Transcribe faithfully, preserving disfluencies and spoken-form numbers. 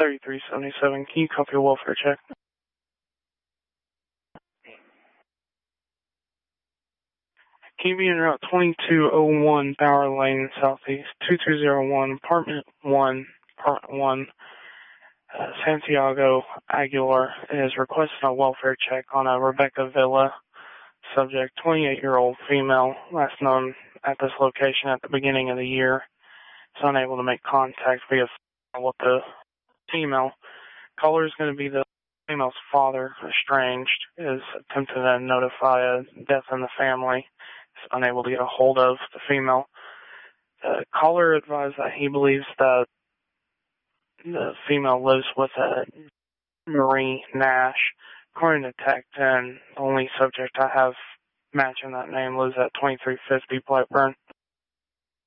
thirty-three seventy-seven. Can you copy a welfare check? Can you be in Route twenty-two oh one, Bower Lane, Southeast, two two zero one, Apartment one, Apartment one, uh, Santiago Aguilar is requesting a welfare check on a Rebecca Villa. Subject, twenty-eight-year-old female, last known at this location at the beginning of the year. Is unable to make contact via phone with the female. Caller is going to be the female's father, estranged, is attempting to notify a death in the family. Is unable to get a hold of the female. The caller advised that he believes that the female lives with a Marie Nash. According to Tech ten, the only subject I have matching that name lives at twenty-three fifty Blackburn.